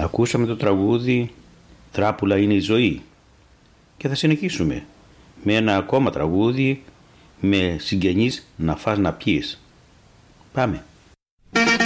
Ακούσαμε το τραγούδι «Τράπουλα είναι η ζωή» και θα συνεχίσουμε με ένα ακόμα τραγούδι με συγγενείς «Να φας να πιείς». Πάμε.